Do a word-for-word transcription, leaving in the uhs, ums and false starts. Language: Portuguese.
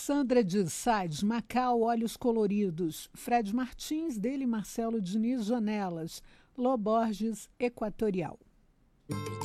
Sandra de Sades, Macau, Olhos Coloridos. Fred Martins, dele Marcelo Diniz, Janelas. Lô Borges, Equatorial.